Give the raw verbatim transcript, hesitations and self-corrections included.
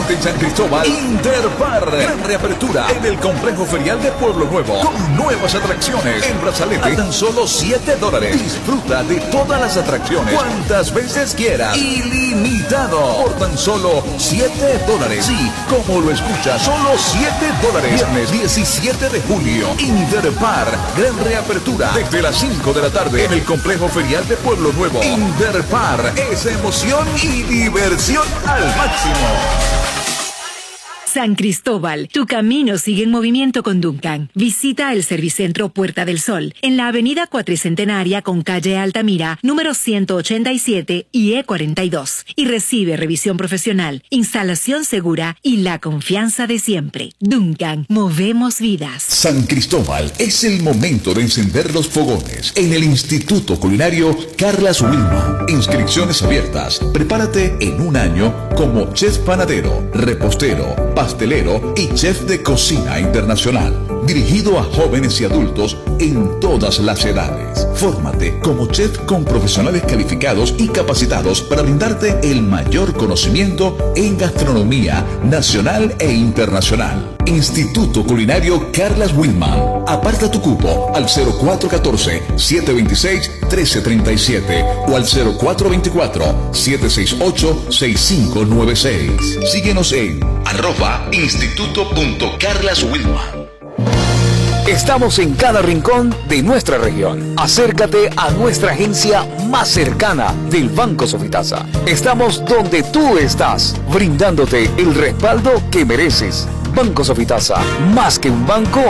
de San Cristóbal, Interpar. Gran reapertura en el complejo ferial de Pueblo Nuevo, con nuevas atracciones en brazalete a tan solo siete dólares. Disfruta de todas las atracciones cuantas veces quieras. Ilimitado por tan solo siete dólares. Sí, como lo escuchas, solo siete dólares. Viernes diecisiete de julio, Interpar. Gran reapertura desde las cinco de la tarde en el complejo ferial de Pueblo Nuevo. Interpar es emoción y diversión al máximo. San Cristóbal, tu camino sigue en movimiento con Duncan. Visita el Servicentro Puerta del Sol en la avenida Cuatricentenaria con calle Altamira, número ciento ochenta y siete y E cuarenta y dos. Y recibe revisión profesional, instalación segura y la confianza de siempre. Duncan, movemos vidas. San Cristóbal, es el momento de encender los fogones en el Instituto Culinario Carlas Wilma. Inscripciones abiertas. Prepárate en un año como chef panadero, repostero, pastelero y chef de cocina internacional, dirigido a jóvenes y adultos en todas las edades. Fórmate como chef con profesionales calificados y capacitados para brindarte el mayor conocimiento en gastronomía nacional e internacional. Instituto Culinario Carlas Wilman. Aparta tu cupo al cero cuatro uno cuatro, siete dos seis, uno tres tres siete o al cero cuatro dos cuatro, siete seis ocho, seis cinco nueve seis. Síguenos en arroba instituto punto carlas wilman. Estamos en cada rincón de nuestra región. Acércate a nuestra agencia más cercana del Banco Sofitasa. Estamos donde tú estás, brindándote el respaldo que mereces. Banco Sofitasa, más que un banco,